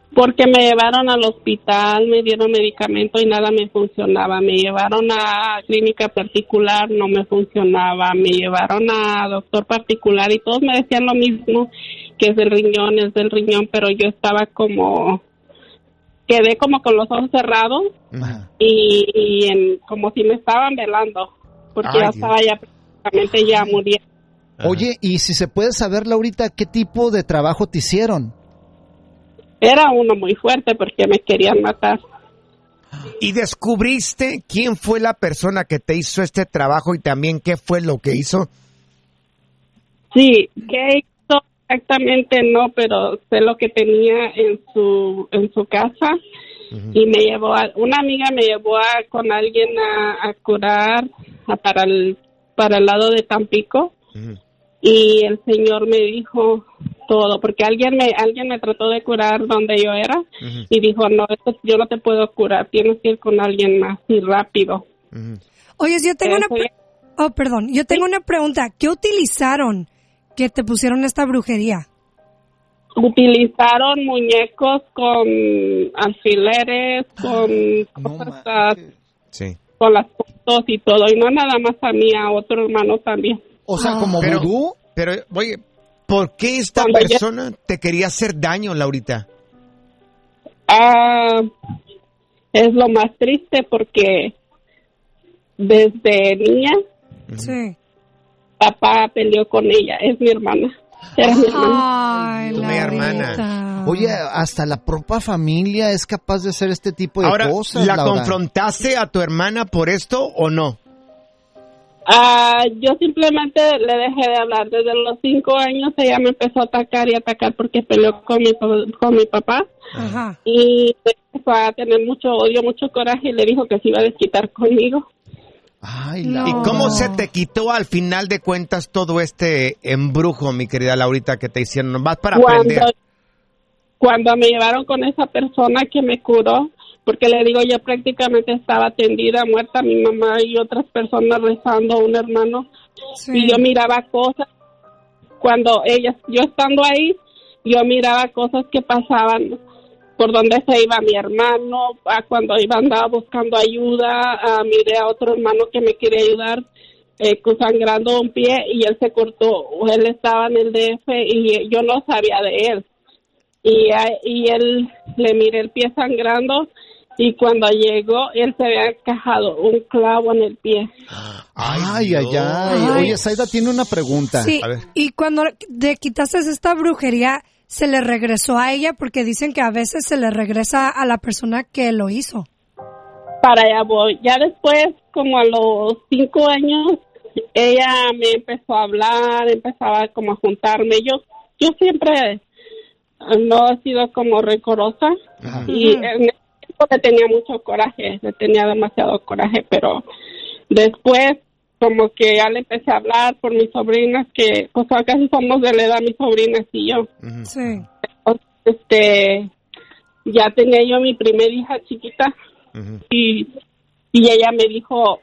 Porque me llevaron al hospital, me dieron medicamento y nada me funcionaba. Me llevaron a clínica particular, no me funcionaba. Me llevaron a doctor particular y todos me decían lo mismo, que es del riñón, pero yo estaba quedé como con los ojos cerrados y como si me estaban velando, porque ya estaba prácticamente ya muriendo. Oye, y si se puede saber, Laurita, ¿qué tipo de trabajo te hicieron? Era uno muy fuerte porque me querían matar. ¿Y descubriste quién fue la persona que te hizo este trabajo y también qué fue lo que hizo? Sí, ¿qué hizo exactamente? No, pero sé lo que tenía en su casa. Y me llevó una amiga me llevó con alguien a curar para el lado de Tampico. Y el señor me dijo todo, porque alguien me trató de curar donde yo era y dijo, no, yo no te puedo curar, tienes que ir con alguien más y rápido. Oye, yo tengo yo tengo una pregunta. ¿Qué utilizaron que te pusieron esta brujería? Utilizaron muñecos con alfileres, con cosas, con las fotos y todo, y no nada más a mí, a otro hermano también. O sea, como vudú. Pero, oye, ¿por qué esta persona te quería hacer daño, Laurita? Es lo más triste porque desde niña, papá peleó con ella, es mi hermana. Era mi hermana. Ay, mi hermana. Oye, hasta la propia familia es capaz de hacer este tipo de cosas. ¿La Laura? confrontaste a tu hermana por esto o no? Yo simplemente le dejé de hablar. Desde los 5 años ella me empezó a atacar porque peleó con mi papá. Y empezó a tener mucho odio, mucho coraje y le dijo que se iba a desquitar conmigo. Ay, ¿Y cómo se te quitó al final de cuentas todo este embrujo, mi querida Laurita, que te hicieron? Vas para aprender. Cuando me llevaron con esa persona que me curó, porque le digo, yo prácticamente estaba tendida, muerta, mi mamá y otras personas rezando, un hermano, y yo miraba cosas, yo estando ahí, yo miraba cosas que pasaban, por donde se iba mi hermano, cuando andaba buscando ayuda, miré a otro hermano que me quería ayudar, sangrando un pie, y él se cortó, él estaba en el DF, y yo no sabía de él, y él, le miré el pie sangrando, y cuando llegó, él se había encajado un clavo en el pie. Ay. Oye, Zaida tiene una pregunta. Sí, a ver. Y cuando te quitaste esta brujería, ¿se le regresó a ella? Porque dicen que a veces se le regresa a la persona que lo hizo. Para allá voy. Ya después, como a los 5 años, ella me empezó a hablar, empezaba como a juntarme. Yo siempre no he sido como rencorosa. Y en ese tiempo le tenía mucho coraje, le tenía demasiado coraje, pero después como que ya le empecé a hablar por mis sobrinas, que pues casi somos de la edad mis sobrinas y yo. Sí. Entonces, ya tenía yo mi primera hija chiquita y ella me dijo,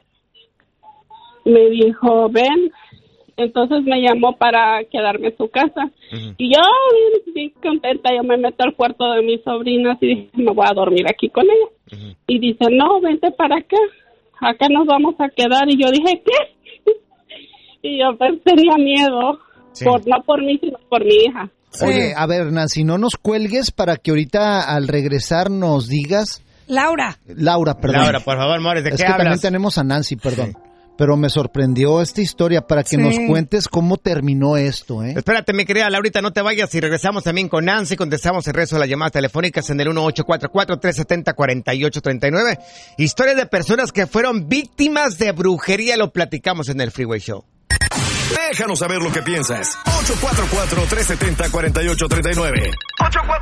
ven, entonces me llamó para quedarme en su casa y yo bien contenta, yo me meto al cuarto de mis sobrinas y dije, me voy a dormir aquí con ella. Y dice, no, vente para acá nos vamos a quedar. Y yo dije, ¿qué? Y yo pues tenía miedo, no por mí, sino por mi hija. Oye, a ver, Nancy, no nos cuelgues para que ahorita al regresar nos digas. Laura, perdón. Laura, por favor, Mores, ¿de qué hablas? hablas? También tenemos a Nancy, perdón. Pero me sorprendió esta historia para que nos cuentes cómo terminó esto, ¿eh? Espérate, mi querida Laurita, no te vayas y regresamos también con Nancy. Contestamos el resto de las llamadas telefónicas en el 1844-370-4839. Historias de personas que fueron víctimas de brujería, lo platicamos en el Freeway Show. Déjanos saber lo que piensas. 844-370-4839.